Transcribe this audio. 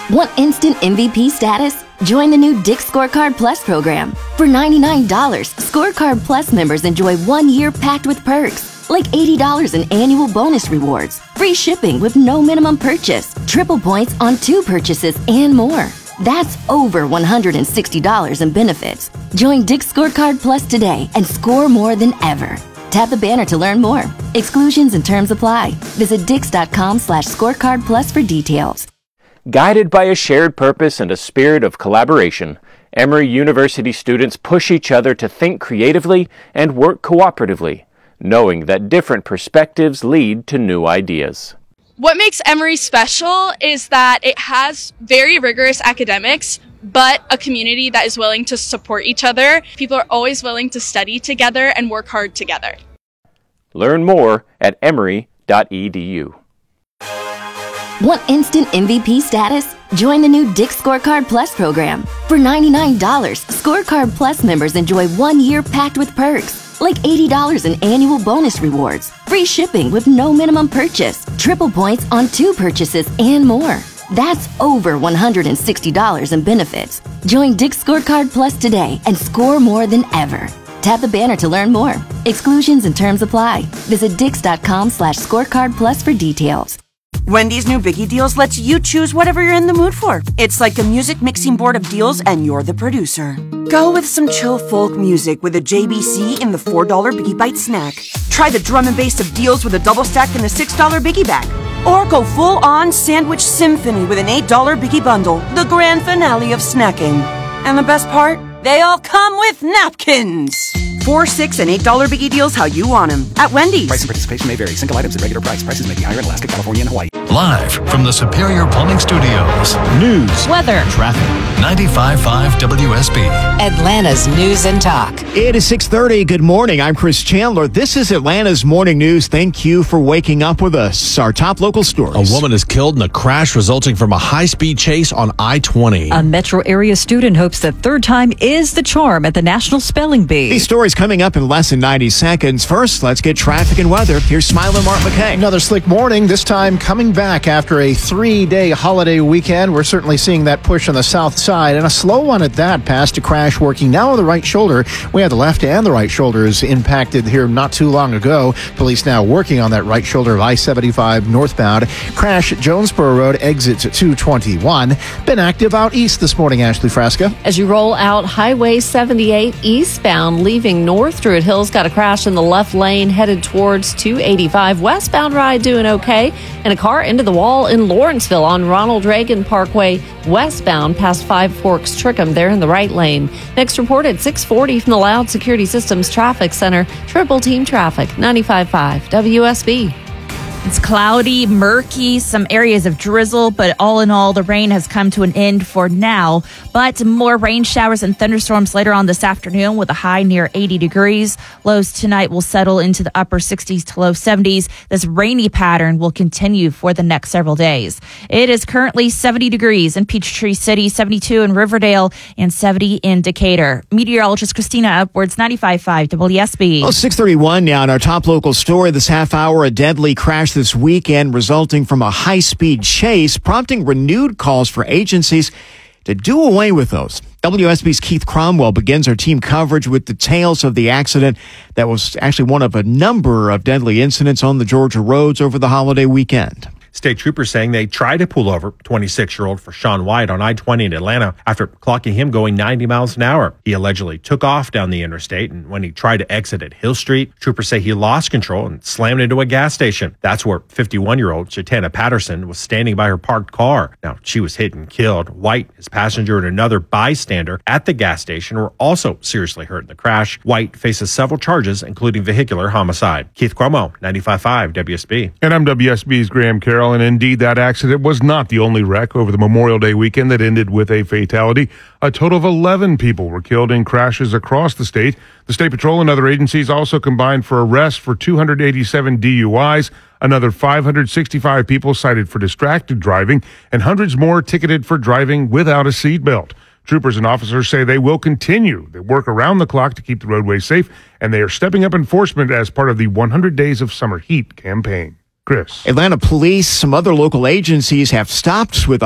Want instant MVP status? Join the new Dick's Scorecard Plus program. For $99, Scorecard Plus members enjoy 1 year packed with perks, like $80 in annual bonus rewards, free shipping with no minimum purchase, triple points on 2 purchases, and more. That's over $160 in benefits. Join Dick's Scorecard Plus today and score more than ever. Tap the banner to learn more. Exclusions and terms apply. Visit dix.com/scorecardplus for details. Guided by a shared purpose and a spirit of collaboration, Emory University students push each other to think creatively and work cooperatively, knowing that different perspectives lead to new ideas. What makes Emory special is that it has very rigorous academics, but a community that is willing to support each other. People are always willing to study together and work hard together. Learn more at emory.edu. Want instant MVP status? Join the new Dick's Scorecard Plus program. For $99, Scorecard Plus members enjoy 1 year packed with perks, like $80 in annual bonus rewards, free shipping with no minimum purchase, triple points on 2 purchases, and more. That's over $160 in benefits. Join Dick's Scorecard Plus today and score more than ever. Tap the banner to learn more. Exclusions and terms apply. Visit dix.com/scorecardplus for details. Wendy's new Biggie Deals lets you choose whatever you're in the mood for. It's like a music mixing board of deals and you're the producer. Go with some chill folk music with a JBC in the $4 Biggie Bite snack. Try the drum and bass of deals with a double stack in the $6 Biggie bag. Or go full on sandwich symphony with an $8 Biggie bundle, the grand finale of snacking. And the best part? They all come with napkins. $4, $6, and $8 Biggie Deals how you want them at Wendy's. Price and participation may vary. Single items at regular price. Prices may be higher in Alaska, California, and Hawaii. Live from the Superior Plumbing Studios. News, weather, traffic. 95.5 WSB. Atlanta's News and Talk. It is 6:30. Good morning. I'm Chris Chandler. This is Atlanta's Morning News. Thank you for waking up with us. Our top local stories. A woman is killed in a crash resulting from a high-speed chase on I-20. A metro area student hopes that third time is the charm at the National Spelling Bee. These stories coming up in less than 90 seconds. First, let's get traffic and weather. Here's Smile and Mark McKay. Another slick morning, this time coming back after a 3-day holiday weekend. We're certainly seeing that push on the south side, and a slow one at that. Past a crash working now on the right shoulder. We had the left and the right shoulders impacted here not too long ago. Police now working on that right shoulder of I-75 northbound. Crash at Jonesboro Road, exits at 221. Been active out east this morning, Ashley Frasca. As you roll out Highway 78 eastbound, leaving north, Druid Hills got a crash in the left lane headed towards 285. Westbound ride doing okay, and a car into the wall in Lawrenceville on Ronald Reagan Parkway westbound past Five Forks Trickham. They're in the right lane. Next reported 640 from the Loud Security Systems Traffic Center. Triple Team Traffic, 95.5 WSB. It's cloudy, murky, some areas of drizzle, but all in all, the rain has come to an end for now. But more rain showers and thunderstorms later on this afternoon with a high near 80 degrees. Lows tonight will settle into the upper 60s to low 70s. This rainy pattern will continue for the next several days. It is currently 70 degrees in Peachtree City, 72 in Riverdale, and 70 in Decatur. Meteorologist Christina Upwards, 95.5 WSB. Well, 6:31 now in our top local story this half hour. A deadly crash this weekend resulting from a high-speed chase, prompting renewed calls for agencies to do away with those. WSB's Keith Cromwell begins our team coverage with details of the accident that was actually one of a number of deadly incidents on the Georgia roads over the holiday weekend. State troopers saying they tried to pull over 26-year-old Forshawn White on I-20 in Atlanta after clocking him going 90 miles an hour. He allegedly took off down the interstate, and when he tried to exit at Hill Street, troopers say he lost control and slammed into a gas station. That's where 51-year-old Chaitana Patterson was standing by her parked car. Now, she was hit and killed. White, his passenger, and another bystander at the gas station were also seriously hurt in the crash. White faces several charges, including vehicular homicide. Keith Cuomo, 95.5 WSB. And I'm WSB's Graham Carroll. And indeed, that accident was not the only wreck over the Memorial Day weekend that ended with a fatality. A total of 11 people were killed in crashes across the state. The State Patrol and other agencies also combined for arrests for 287 DUIs. Another 565 people cited for distracted driving, and hundreds more ticketed for driving without a seatbelt. Troopers and officers say they will continue their work around the clock to keep the roadways safe, and they are stepping up enforcement as part of the 100 Days of Summer Heat campaign. Chris. Atlanta police, some other local agencies have stopped with